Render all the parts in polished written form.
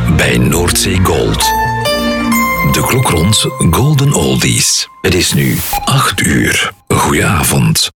bij Noordzee Gold. De klok rond Golden Oldies. Het is nu 8 uur. Goedenavond.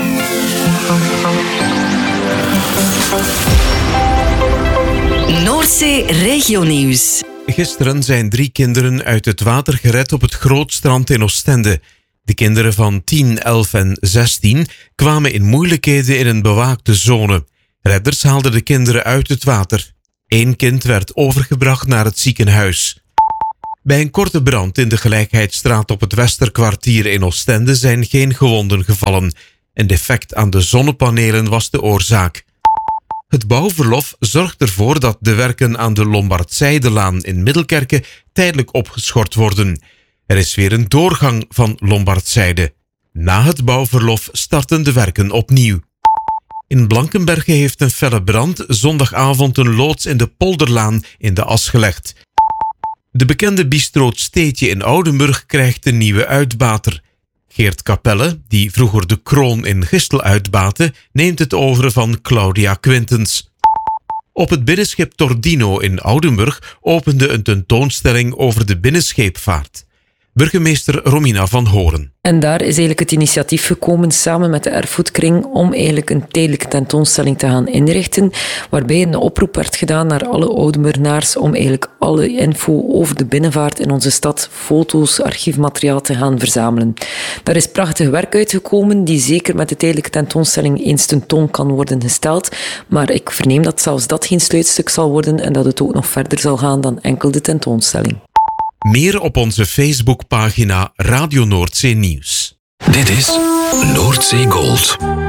Noordzee Regionieuws. Gisteren zijn 3 kinderen uit het water gered op het Grootstrand in Oostende. De kinderen van 10, 11 en 16 kwamen in moeilijkheden in een bewaakte zone. Redders haalden de kinderen uit het water. 1 kind werd overgebracht naar het ziekenhuis. Bij een korte brand in de Gelijkheidsstraat op het Westerkwartier in Oostende zijn geen gewonden gevallen. Een defect aan de zonnepanelen was de oorzaak. Het bouwverlof zorgt ervoor dat de werken aan de Lombardzijdelaan in Middelkerke tijdelijk opgeschort worden. Er is weer een doorgang van Lombardzijde. Na het bouwverlof starten de werken opnieuw. In Blankenberge heeft een felle brand zondagavond een loods in de Polderlaan in de as gelegd. De bekende bistro 't Steetje in Oudenburg krijgt een nieuwe uitbater. Geert Capelle, die vroeger de Kroon in Gistel uitbaatte, neemt het over van Claudia Quintens. Op het binnenschip Tordino in Oudenburg opende een tentoonstelling over de binnenscheepvaart. Burgemeester Romina van Horen. En daar is eigenlijk het initiatief gekomen samen met de Erfgoedkring om eigenlijk een tijdelijke tentoonstelling te gaan inrichten, waarbij een oproep werd gedaan naar alle Oudenburgenaars om eigenlijk alle info over de binnenvaart in onze stad, foto's, archiefmateriaal te gaan verzamelen. Daar is prachtig werk uitgekomen die zeker met de tijdelijke tentoonstelling eens tentoon kan worden gesteld, maar ik verneem dat zelfs dat geen sluitstuk zal worden en dat het ook nog verder zal gaan dan enkel de tentoonstelling. Meer op onze Facebookpagina Radio Noordzee Nieuws. Dit is Noordzee Gold.